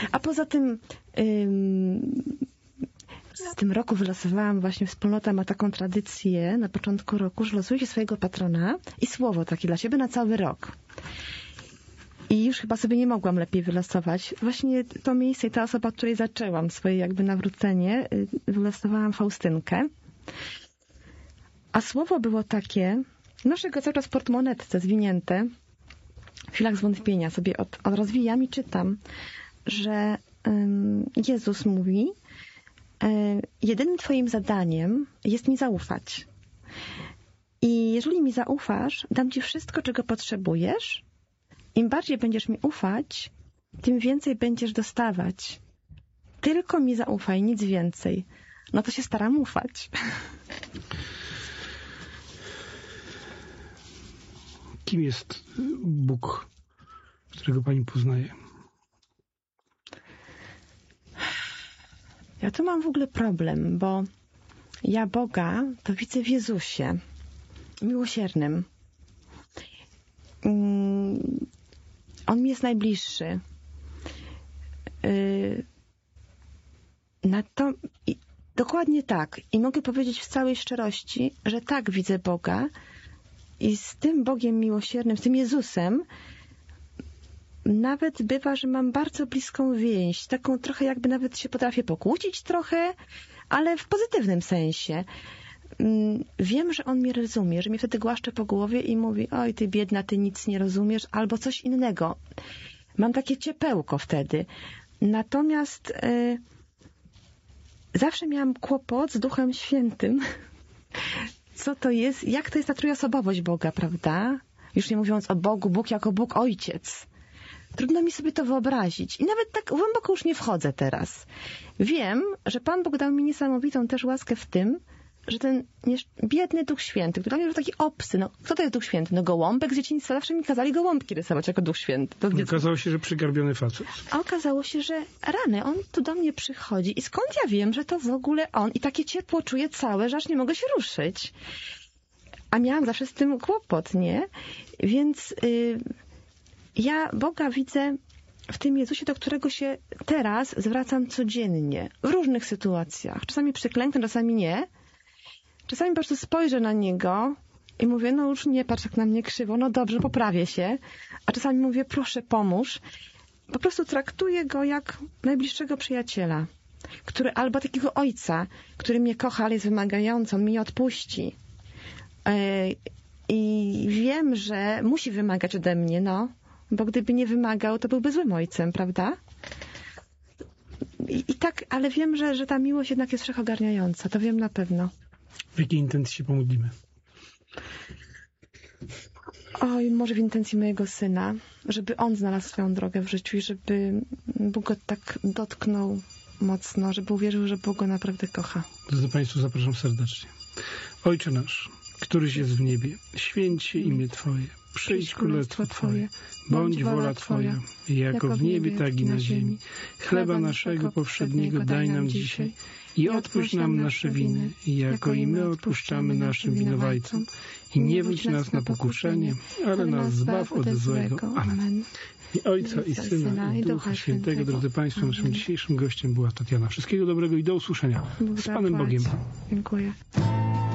A poza tym w tym roku wylosowałam właśnie, wspólnota ma taką tradycję na początku roku, że losuje się swojego patrona i słowo takie dla siebie na cały rok. I już chyba sobie nie mogłam lepiej wylosować. Właśnie to miejsce i ta osoba, od której zaczęłam swoje jakby nawrócenie, wylosowałam Faustynkę. A słowo było takie, noszę go cały czas w portmonetce zwinięte, w chwilach zwątpienia sobie rozwijam i czytam, że Jezus mówi, jedynym twoim zadaniem jest mi zaufać. I jeżeli mi zaufasz, dam ci wszystko, czego potrzebujesz. Im bardziej będziesz mi ufać, tym więcej będziesz dostawać. Tylko mi zaufaj, nic więcej. No to się staram ufać. Kim jest Bóg, którego pani poznaje? Ja tu mam w ogóle problem, bo ja Boga to widzę w Jezusie, miłosiernym. On mi jest najbliższy. Dokładnie tak. I mogę powiedzieć w całej szczerości, że tak widzę Boga i z tym Bogiem miłosiernym, z tym Jezusem, nawet bywa, że mam bardzo bliską więź. Taką trochę jakby nawet się potrafię pokłócić trochę, ale w pozytywnym sensie. Wiem, że on mnie rozumie, że mnie wtedy głaszcze po głowie i mówi, oj ty biedna, ty nic nie rozumiesz, albo coś innego. Mam takie ciepełko wtedy. Natomiast zawsze miałam kłopot z Duchem Świętym. Co to jest? Jak to jest ta trójosobowość Boga, prawda? Już nie mówiąc o Bogu, Bóg jako Bóg Ojciec. Trudno mi sobie to wyobrazić. I nawet tak głęboko już nie wchodzę teraz. Wiem, że Pan Bóg dał mi niesamowitą też łaskę w tym, że ten biedny Duch Święty, który dla mnie był taki obcy, no kto to jest Duch Święty? No gołąbek z dzieciństwa, zawsze mi kazali gołąbki rysować jako Duch Święty. Okazało się, że przygarbiony facet. A okazało się, że rany, on tu do mnie przychodzi i skąd ja wiem, że to w ogóle on i takie ciepło czuję całe, że aż nie mogę się ruszyć. A miałam zawsze z tym kłopot, nie? Więc ja Boga widzę w tym Jezusie, do którego się teraz zwracam codziennie, w różnych sytuacjach. Czasami przyklęknę, czasami nie. Czasami po prostu spojrzę na Niego i mówię, no już nie patrz tak na mnie krzywo, no dobrze, poprawię się. A czasami mówię, proszę pomóż. Po prostu traktuję Go jak najbliższego przyjaciela, albo takiego ojca, który mnie kocha, ale jest wymagający, on mi nie odpuści. I wiem, że musi wymagać ode mnie, no, bo gdyby nie wymagał, to byłby złym ojcem, prawda? I tak, ale wiem, że ta miłość jednak jest wszechogarniająca, to wiem na pewno. W jakiej intencji się pomodlimy? Oj, może w intencji mojego syna, żeby on znalazł swoją drogę w życiu i żeby Bóg go tak dotknął mocno, żeby uwierzył, że Bóg go naprawdę kocha. Drodzy Państwo, zapraszam serdecznie. Ojcze nasz, któryś jest w niebie, święć się imię Twoje, przyjdź królestwo Twoje, bądź wola Twoja, jako w niebie, tak i na ziemi. Chleba naszego powszedniego daj nam dzisiaj i odpuść nam nasze winy, jako i my odpuszczamy naszym winowajcom. I nie wódź nas na pokuszenie, ale nas zbaw od złego. Amen. I Ojca, i Syna, i Ducha Świętego. Drodzy Państwo, naszym dzisiejszym gościem była Tatiana. Wszystkiego dobrego i do usłyszenia. Z Panem Bogiem. Dziękuję.